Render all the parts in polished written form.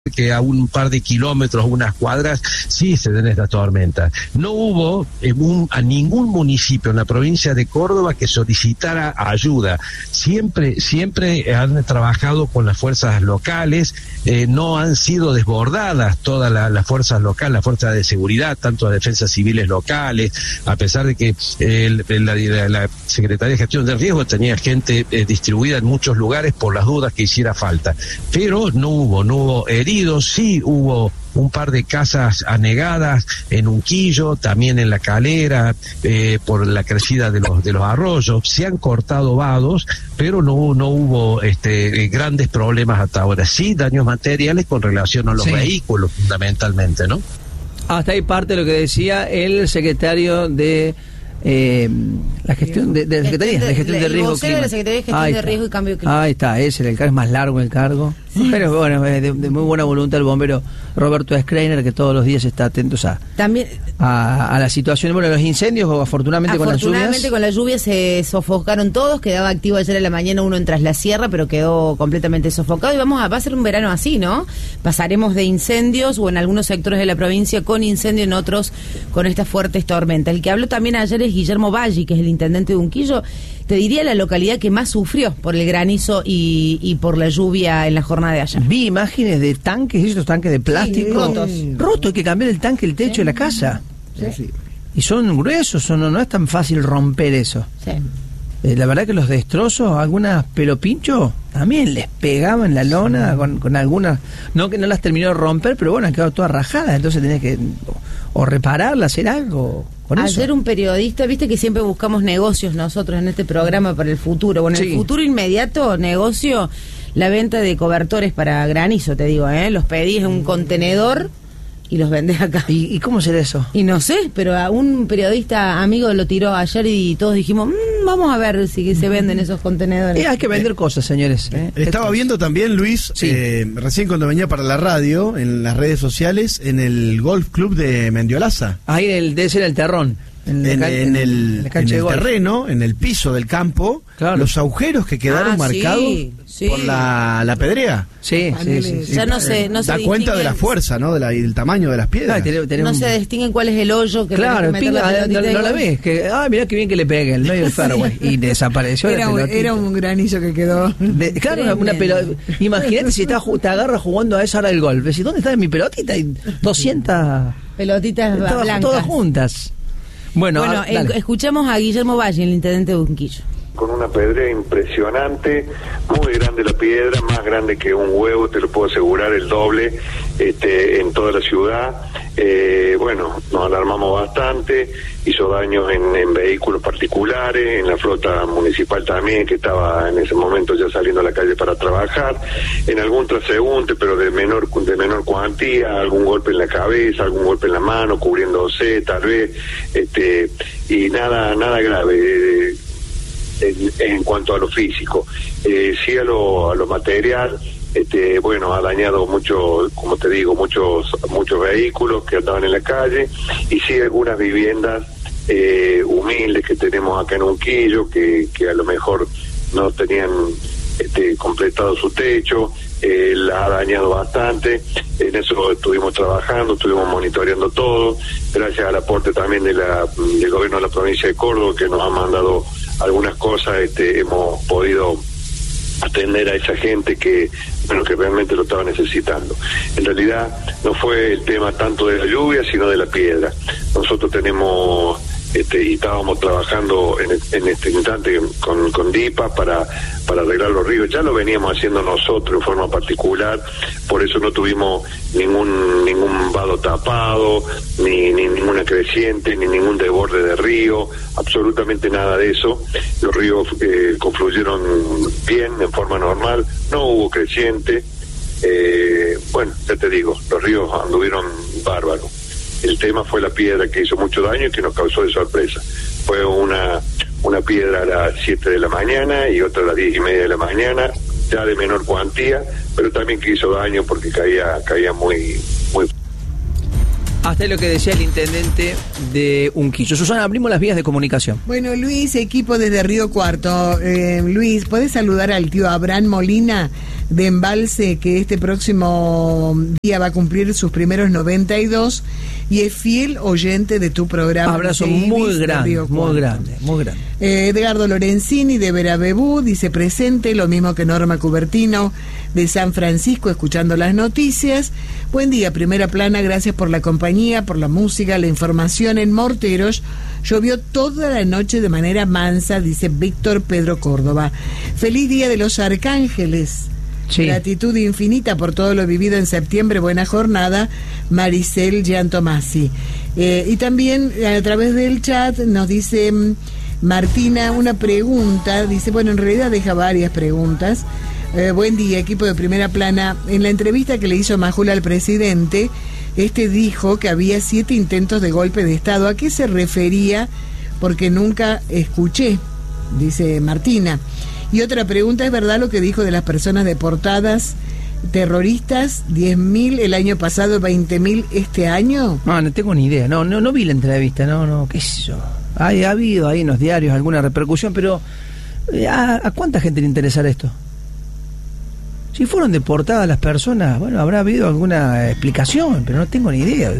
que a un par de kilómetros, unas cuadras, sí se den estas tormentas. No hubo a ningún municipio en la provincia de Córdoba que solicitara ayuda. Siempre han trabajado con las fuerzas locales, no han sido desbordadas todas las fuerzas locales, las fuerzas de seguridad, tanto las defensas civiles locales, a pesar de que la Secretaría de Gestión de Riesgo tenía gente distribuida en muchos lugares por las dudas que hiciera falta. Pero no hubo heridos. Sí hubo un par de casas anegadas en Unquillo, también en La Calera, por la crecida de los arroyos. Se han cortado vados, pero no hubo grandes problemas hasta ahora. Sí, daños materiales con relación a los vehículos, fundamentalmente, ¿no? Hasta ahí parte de lo que decía el secretario de la gestión de la Secretaría de Gestión de Riesgo Climático. De la Secretaría de Gestión de Riesgo y Cambio Climático. Ahí está, ese era el cargo, es más largo el cargo. Sí. Pero bueno, de muy buena voluntad el bombero Roberto Schreiner, que todos los días está atento a la situación. Bueno, los incendios, afortunadamente con las lluvias se sofocaron todos. Quedaba activo ayer en la mañana uno en Tras la Sierra, pero quedó completamente sofocado. Y va a ser un verano así, ¿no? Pasaremos de incendios, o en algunos sectores de la provincia con incendio, en otros con estas fuertes tormentas. El que habló también ayer es Guillermo Valli, que es el intendente de Unquillo. Te diría la localidad que más sufrió por el granizo y por la lluvia en la jornada de ayer. Vi imágenes de tanques, esos tanques de plástico rotos, hay que cambiar el tanque, el techo de la casa. Sí. Y son gruesos, no es tan fácil romper eso. Sí. La verdad que los destrozos, algunas pelopinchos, también les pegaban la lona con algunas, no que no las terminó de romper, pero bueno, han quedado todas rajadas, entonces tenés que o repararla, hacer algo con eso. Ayer un periodista, viste que siempre buscamos negocios nosotros en este programa para el futuro. Bueno, el futuro inmediato, negocio, la venta de cobertores para granizo, te digo, los pedís en un contenedor y los vendés acá. ¿Y cómo será eso? Y no sé, pero a un periodista amigo lo tiró ayer y todos dijimos, vamos a ver si se venden esos contenedores. Hay que vender cosas, señores. Estaba viendo también, Luis, recién cuando venía para la radio, en las redes sociales, en el Golf Club de Mendiolaza. Ahí debe ser el terrón. En el terreno, en el piso del campo, los agujeros que quedaron marcados por la pedrea. Sí. Ya no se da cuenta de la fuerza, ¿no? Del tamaño de las piedras. No se distinguen cuál es el hoyo que no la ves. Mirá qué bien que le pegue el medio del fairway. Y desapareció. Era un granizo que quedó. Una pelota. Imagínate si te agarras jugando a esa hora del golf. Decís, ¿dónde está mi pelotita? Y 200 pelotitas blancas. Todas juntas. Bueno, escuchamos a Guillermo Valli, el intendente de Unquillo. Con una pedrea impresionante, muy grande la piedra, más grande que un huevo, te lo puedo asegurar, el doble, en toda la ciudad. Nos alarmamos bastante, hizo daños en vehículos particulares, en la flota municipal también, que estaba en ese momento ya saliendo a la calle para trabajar, en algún transeúnte, pero de menor cuantía, algún golpe en la cabeza, algún golpe en la mano, cubriéndose tal vez, y nada grave. En cuanto a lo físico, sí a lo material, ha dañado mucho, como te digo, muchos vehículos que andaban en la calle, y sí algunas viviendas humildes que tenemos acá en Unquillo, que a lo mejor no tenían completado su techo, la ha dañado bastante. En eso estuvimos trabajando, estuvimos monitoreando todo, gracias al aporte también del gobierno de la provincia de Córdoba, que nos ha mandado algunas cosas. Hemos podido atender a esa gente que realmente lo estaba necesitando. En realidad no fue el tema tanto de la lluvia, sino de la piedra. Nosotros tenemos y estábamos trabajando en este instante con DIPA para arreglar los ríos. Ya lo veníamos haciendo nosotros en forma particular, por eso no tuvimos ningún vado tapado, ni ninguna creciente, ni ningún desborde de río, absolutamente nada de eso. Los ríos confluyeron bien, en forma normal, no hubo creciente. Ya te digo, los ríos anduvieron bárbaros. El tema fue la piedra, que hizo mucho daño y que nos causó de sorpresa. Fue una piedra a las 7 de la mañana y otra a las 10:30 de la mañana, ya de menor cuantía, pero también que hizo daño porque caía muy. Hasta lo que decía el intendente de Unquillo. Susana, abrimos las vías de comunicación. Bueno, Luis, equipo desde Río Cuarto. Luis, ¿podés saludar al tío Abraham Molina? de Embalse, que este próximo día va a cumplir sus primeros 92 y es fiel oyente de tu programa. Abrazo muy grande, muy grande, muy grande. Edgardo Lorenzini de Verabebú dice presente, lo mismo que Norma Cubertino de San Francisco, escuchando las noticias. Buen día, Primera Plana, gracias por la compañía, por la música, la información. En Morteros llovió toda la noche de manera mansa, dice Víctor Pedro Córdoba. Feliz Día de los Arcángeles. Sí. Gratitud infinita por todo lo vivido en septiembre. Buena jornada, Maricel Giantomasi. Y también a través del chat nos dice Martina una pregunta. Dice, bueno, en realidad deja varias preguntas. Buen día, equipo de Primera Plana. En la entrevista que le hizo Majula al presidente, dijo que había 7 intentos de golpe de Estado. ¿A qué se refería? Porque nunca escuché, dice Martina. Y otra pregunta, ¿es verdad lo que dijo de las personas deportadas terroristas? 10.000 el año pasado, 20.000 este año. No tengo ni idea. No vi la entrevista. No, qué sé yo. Ha habido ahí en los diarios alguna repercusión, pero ¿a cuánta gente le interesará esto? Si fueron deportadas las personas, bueno, habrá habido alguna explicación, pero no tengo ni idea.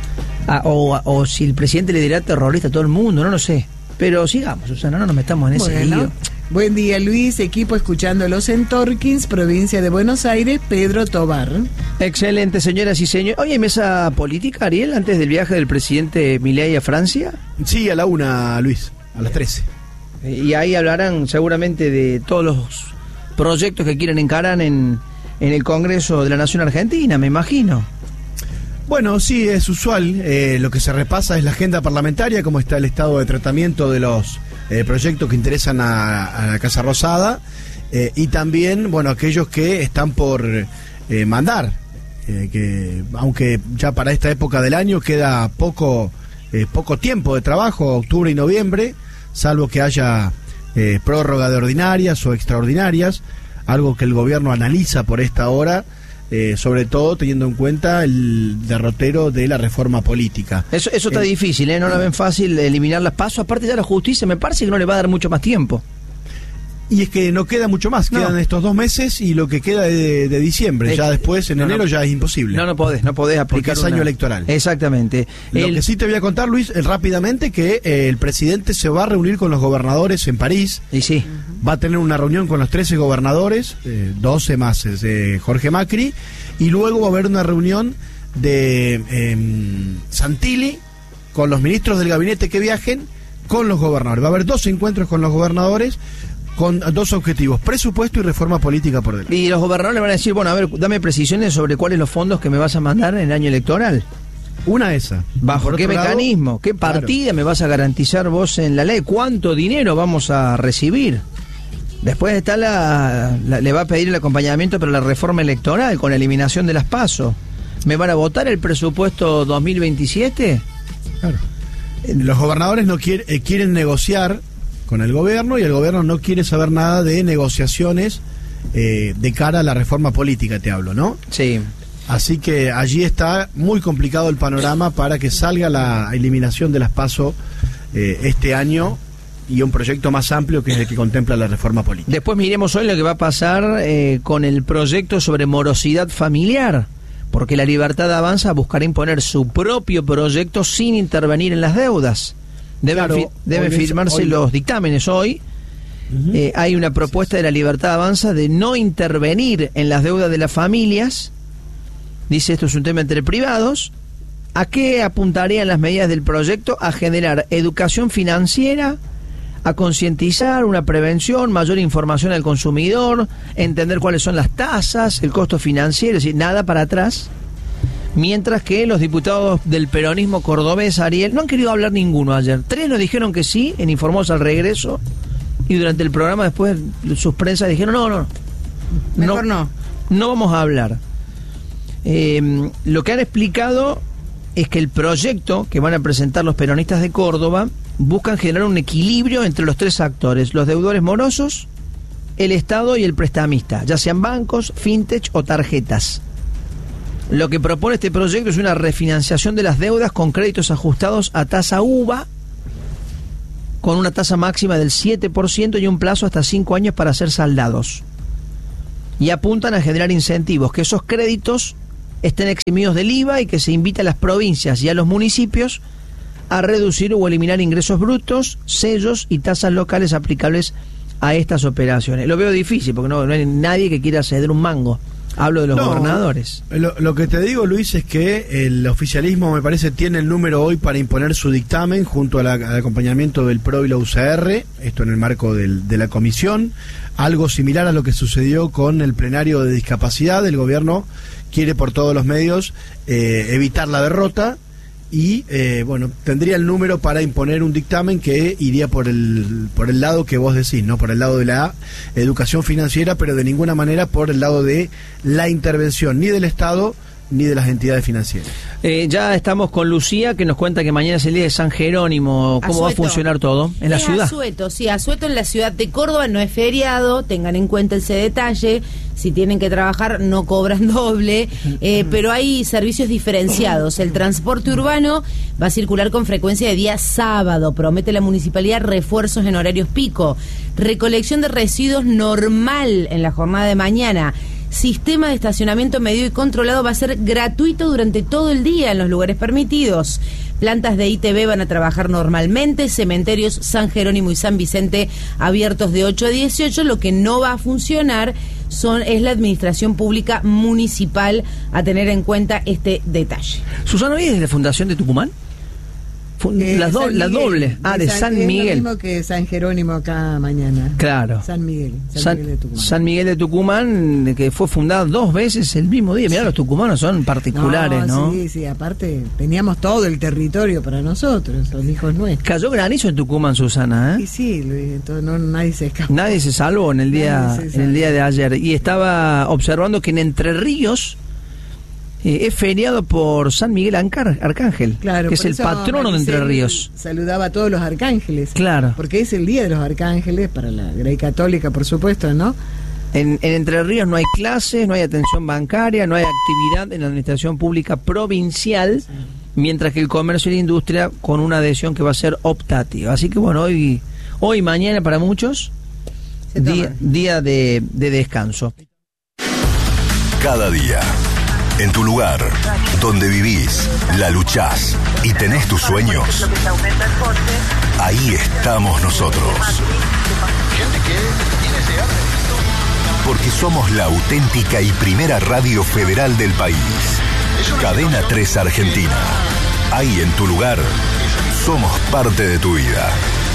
O si el presidente le dirá terrorista a todo el mundo, no lo sé. Pero sigamos, Susana, no nos metamos en ese lío. Buen día, Luis, equipo escuchándolos en Torkins, provincia de Buenos Aires, Pedro Tobar. Excelente, señoras y señores. Oye, ¿hay mesa política, Ariel, antes del viaje del presidente Milei a Francia? Sí, a la 1, Luis, a las 13. Y ahí hablarán seguramente de todos los proyectos que quieren encarar en el Congreso de la Nación Argentina, me imagino. Bueno, sí, es usual. Lo que se repasa es la agenda parlamentaria, cómo está el estado de tratamiento de los proyectos que interesan a la Casa Rosada, y también, bueno, aquellos que están por mandar, que aunque ya para esta época del año queda poco tiempo de trabajo, octubre y noviembre, salvo que haya prórroga de ordinarias o extraordinarias, algo que el gobierno analiza por esta hora, sobre todo teniendo en cuenta el derrotero de la reforma política. Eso está difícil, no la ven fácil eliminar las PASO. Aparte ya la justicia me parece que no le va a dar mucho más tiempo. Y es que no queda mucho más, quedan estos 2 meses y lo que queda de diciembre, ya después en enero ya es imposible. No podés aplicar. Porque es año electoral. Exactamente. Lo que sí te voy a contar, Luis, rápidamente, que el presidente se va a reunir con los gobernadores en París. Y sí. Va a tener una reunión con los 13 gobernadores, 12 más Jorge Macri, y luego va a haber una reunión de Santilli con los ministros del gabinete que viajen con los gobernadores. Va a haber 2 encuentros con los gobernadores, con 2 objetivos: presupuesto y reforma política por delante. Y los gobernadores le van a decir, bueno, a ver, dame precisiones sobre cuáles los fondos que me vas a mandar en el año electoral. Una esa. ¿Bajo qué mecanismo? ¿Qué partida me vas a garantizar vos en la ley? ¿Cuánto dinero vamos a recibir? Después está le va a pedir el acompañamiento para la reforma electoral con la eliminación de las PASO. ¿Me van a votar el presupuesto 2027? Claro. Los gobernadores no quieren negociar con el gobierno, y el gobierno no quiere saber nada de negociaciones de cara a la reforma política, te hablo, ¿no? Sí. Así que allí está muy complicado el panorama para que salga la eliminación de las PASO este año, y un proyecto más amplio que es el que contempla la reforma política. Después miremos hoy lo que va a pasar con el proyecto sobre morosidad familiar, porque la Libertad Avanza buscará imponer su propio proyecto sin intervenir en las deudas. Deben firmarse los dictámenes hoy. Hay una propuesta de la Libertad Avanza de no intervenir en las deudas de las familias. Dice, esto es un tema entre privados. ¿A qué apuntarían las medidas del proyecto? A generar educación financiera, a concientizar, una prevención, mayor información al consumidor, entender cuáles son las tasas, el costo financiero, es decir, nada para atrás. Mientras que los diputados del peronismo cordobés, Ariel, no han querido hablar ninguno ayer. 3 nos dijeron que sí, en Informós al regreso, y durante el programa después sus prensas dijeron no vamos a hablar. Lo que han explicado es que el proyecto que van a presentar los peronistas de Córdoba buscan generar un equilibrio entre los 3 actores: los deudores morosos, el Estado y el prestamista, ya sean bancos, fintech o tarjetas. Lo que propone este proyecto es una refinanciación de las deudas con créditos ajustados a tasa UVA, con una tasa máxima del 7% y un plazo hasta 5 años para ser saldados. y apuntan a generar incentivos, que esos créditos estén eximidos del IVA y que se invite a las provincias y a los municipios a reducir o eliminar ingresos brutos, sellos y tasas locales aplicables a estas operaciones. Lo veo difícil porque no hay nadie que quiera ceder un mango. Hablo de los gobernadores. Lo que te digo, Luis, es que el oficialismo, me parece, tiene el número hoy para imponer su dictamen junto al acompañamiento del PRO y la UCR, esto en el marco de la comisión. Algo similar a lo que sucedió con el plenario de discapacidad. El gobierno quiere por todos los medios evitar la derrota y, tendría el número para imponer un dictamen que iría por el lado que vos decís, ¿no? Por el lado de la educación financiera, pero de ninguna manera por el lado de la intervención ni del Estado ni de las entidades financieras. Ya estamos con Lucía, que nos cuenta que mañana es el día de San Jerónimo. ¿Cómo va a funcionar todo en la ciudad? Asueto en la ciudad de Córdoba, no es feriado, tengan en cuenta ese detalle. Si tienen que trabajar, no cobran doble, pero hay servicios diferenciados. El transporte urbano va a circular con frecuencia de día sábado. Promete la municipalidad refuerzos en horarios pico. Recolección de residuos normal en la jornada de mañana. Sistema de estacionamiento medido y controlado va a ser gratuito durante todo el día en los lugares permitidos. Plantas de ITV van a trabajar normalmente. Cementerios San Jerónimo y San Vicente abiertos de 8 a 18. Lo que no va a funcionar es la administración pública municipal, a tener en cuenta este detalle. Susana, ¿hoy es de la Fundación de Tucumán? La doble. De San Miguel. Es lo mismo que San Jerónimo acá mañana. Claro. San Miguel de Tucumán. San Miguel de Tucumán, que fue fundada 2 veces el mismo día. Mirá, los tucumanos son particulares, ¿no? Sí, aparte teníamos todo el territorio para nosotros, los hijos nuestros. Cayó granizo en Tucumán, Susana, ¿eh? Sí, Luis, nadie se escapó. Nadie se salvó en el día de ayer. Y estaba observando que en Entre Ríos es feriado por San Miguel Arcángel, claro, que es el patrono de Entre Ríos. Saludaba a todos los arcángeles. Claro. Porque es el día de los arcángeles, para la Grey Católica, por supuesto, ¿no? En Entre Ríos no hay clases, no hay atención bancaria, no hay actividad en la administración pública provincial, mientras que el comercio y la industria con una adhesión que va a ser optativa. Así que bueno, hoy y mañana para muchos, día de descanso. Cada día, en tu lugar, donde vivís, la luchás y tenés tus sueños, ahí estamos nosotros. Porque somos la auténtica y primera radio federal del país. Cadena 3 Argentina. Ahí en tu lugar, somos parte de tu vida.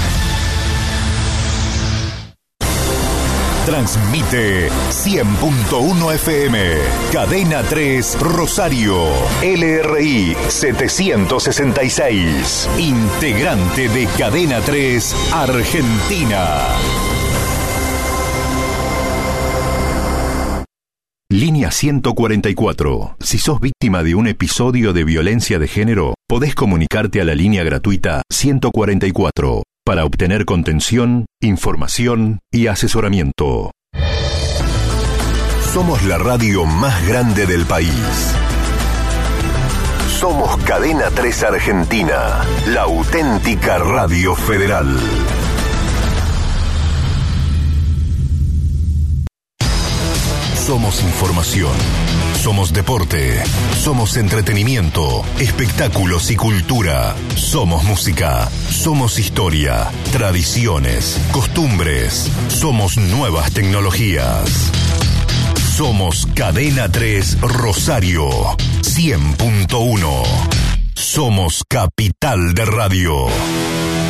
Transmite 100.1 FM, Cadena 3 Rosario, LRI 766, integrante de Cadena 3 Argentina. Línea 144. Si sos víctima de un episodio de violencia de género, podés comunicarte a la línea gratuita 144 para obtener contención, información y asesoramiento. Somos la radio más grande del país. Somos Cadena 3 Argentina, la auténtica radio federal. Somos información, somos deporte, somos entretenimiento, espectáculos y cultura, somos música, somos historia, tradiciones, costumbres, somos nuevas tecnologías. Somos Cadena 3 Rosario, 100.1. Somos capital de radio.